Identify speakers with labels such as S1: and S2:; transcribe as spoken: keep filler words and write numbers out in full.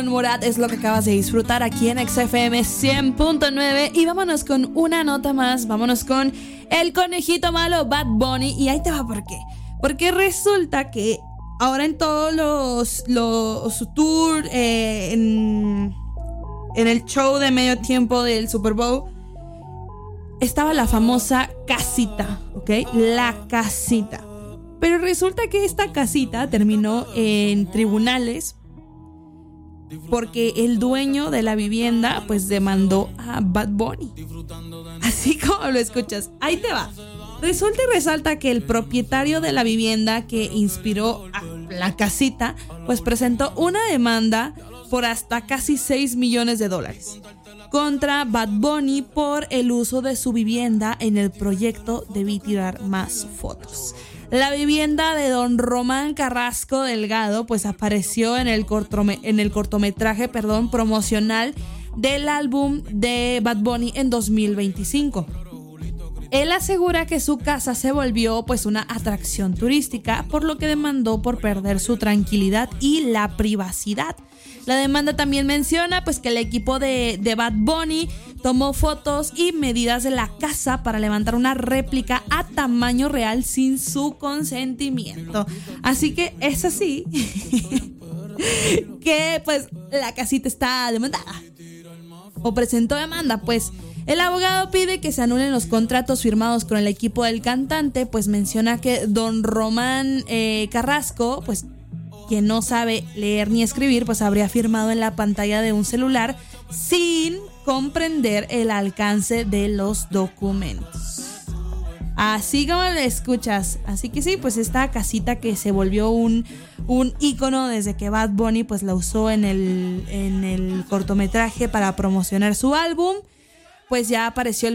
S1: Morat es lo que acabas de disfrutar aquí en X F M cien punto nueve. Y vámonos con una nota más. Vámonos con el conejito malo Bad Bunny. Y ahí te va por qué. Porque resulta que ahora en todos los, los su tour, eh, en, en el show de medio tiempo del Super Bowl, estaba la famosa casita, ¿ok? La casita. Pero resulta que esta casita terminó en tribunales porque el dueño de la vivienda pues demandó a Bad Bunny. Así como lo escuchas, ahí te va. Resulta y resalta que el propietario de la vivienda que inspiró a la casita pues presentó una demanda por hasta casi seis millones de dólares contra Bad Bunny por el uso de su vivienda en el proyecto Debí Tirar Más Fotos. La vivienda de don Román Carrasco Delgado pues apareció en el, cortome- en el cortometraje perdón, promocional del álbum de Bad Bunny en dos mil veinticinco. Él asegura que su casa se volvió pues una atracción turística, por lo que demandó por perder su tranquilidad y la privacidad. La demanda también menciona pues que el equipo de, de Bad Bunny tomó fotos y medidas de la casa para levantar una réplica a tamaño real sin su consentimiento. Así que es así que pues la casita está demandada o presentó demanda. Pues el abogado pide que se anulen los contratos firmados con el equipo del cantante, pues menciona que don Román eh, Carrasco, pues quien no sabe leer ni escribir, pues habría firmado en la pantalla de un celular sin comprender el alcance de los documentos. Así como lo escuchas. Así que sí, pues esta casita que se volvió un, un ícono desde que Bad Bunny pues la usó en el, en el cortometraje para promocionar su álbum, pues ya apareció el